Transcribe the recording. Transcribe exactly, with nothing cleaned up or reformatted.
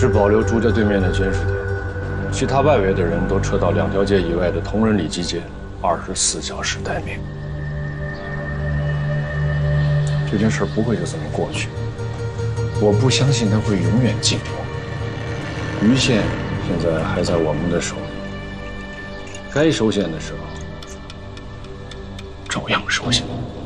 是保留朱家对面的监视点，其他外围的人都撤到两条街以外的同仁里集结，二十四小时待命。这件事不会就这么过去，我不相信它会永远静默。余县现在还在我们的手里，该收线的时候照样收线。